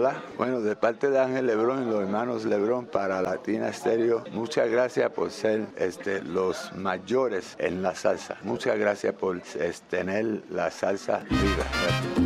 Hola, bueno, de parte de Ángel Lebrón y los hermanos Lebrón para Latina Stereo, muchas gracias por ser los mayores en la salsa. Muchas gracias por tener la salsa viva. Gracias.